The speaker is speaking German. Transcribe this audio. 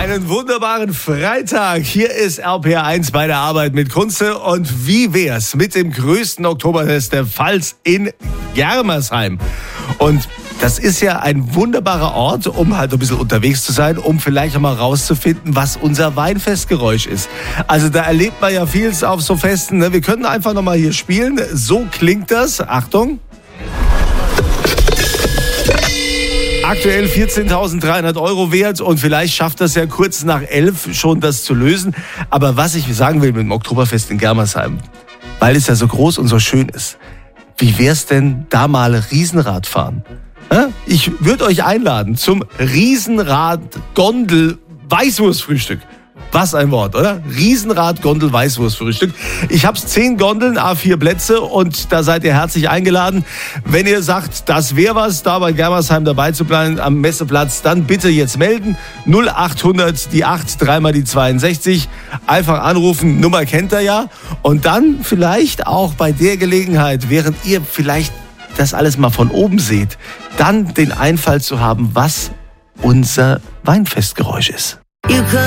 Einen wunderbaren Freitag. Hier ist RPR1 bei der Arbeit mit Kunze. Und wie wär's mit dem größten Oktoberfest der Pfalz in Germersheim? Und das ist ja ein wunderbarer Ort, um halt ein bisschen unterwegs zu sein, um vielleicht auch mal rauszufinden, was unser Weinfestgeräusch ist. Also da erlebt man ja vieles auf so Festen. Ne? Wir können einfach noch mal hier spielen. So klingt das. Achtung. Aktuell 14.300 € wert und vielleicht schafft das ja kurz nach 11 schon das zu lösen. Aber was ich sagen will mit dem Oktoberfest in Germersheim, weil es ja so groß und so schön ist, wie wär's denn da mal Riesenrad fahren? Ich würde euch einladen zum Riesenrad-Gondel-Weißwurstfrühstück. Was ein Wort, oder? Riesenrad-Gondel-Weißwurstfrühstück. Ich habe 10 Gondeln, A4 Plätze und da seid ihr herzlich eingeladen. Wenn ihr sagt, das wäre was, da bei Germersheim dabei zu bleiben am Messeplatz, dann bitte jetzt melden. 0800 die 8, 3 mal die 62. Einfach anrufen, Nummer kennt ihr ja. Und dann vielleicht auch bei der Gelegenheit, während ihr vielleicht das alles mal von oben seht, dann den Einfall zu haben, was unser Weinfestgeräusch ist.